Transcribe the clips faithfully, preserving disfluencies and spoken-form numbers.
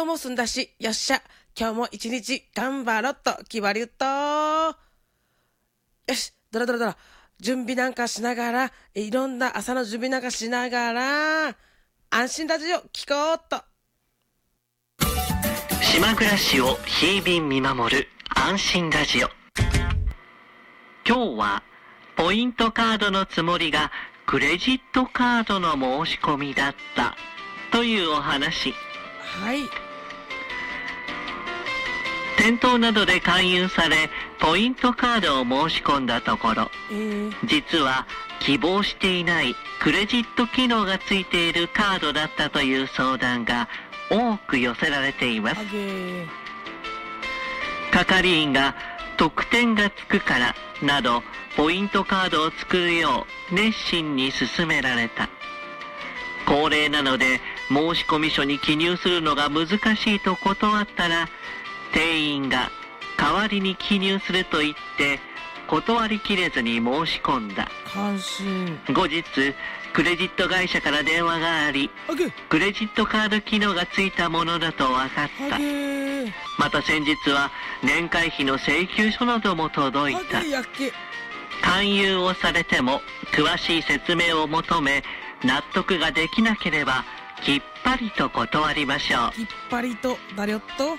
も済んだし、よっしゃ、今日も一日頑張ろっと決まりうっと。よし、どらどらどら、準備なんかしながら、いろんな朝の準備なんかしながら、安心ラジオ聞こうっと。 島暮らしを日々見守る安心ラジオ。今日はポイントカードのつもりがクレジットカードの申し込みだったというお話。 はい。 店頭などで勧誘されポイントカードを申し込んだところ、 えー、 実は希望していないクレジット機能がついているカードだったという相談が多く寄せられています。係員が特典がつくからなどポイントカードを作るよう熱心に勧められた。高齢なので申込書に記入するのが難しいと断ったら、店員が代わりに記入すると言って断りきれずに申し込んだ。 感心。 後日クレジット会社から電話があり、クレジットカード機能がついたものだと分かった。また先日は年会費の請求書なども届いた。勧誘をされても詳しい説明を求め、納得ができなければきっぱりと断りましょう。 きっぱりとだりょっと。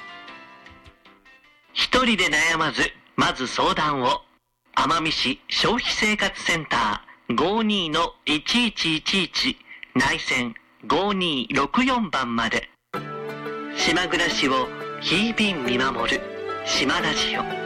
一人で悩まず、まず相談を。奄美市消費生活センター ごにーのいちいちいちいち 内線ごにーろくよんばんまで。島暮らしを日々見守る島ラジオ。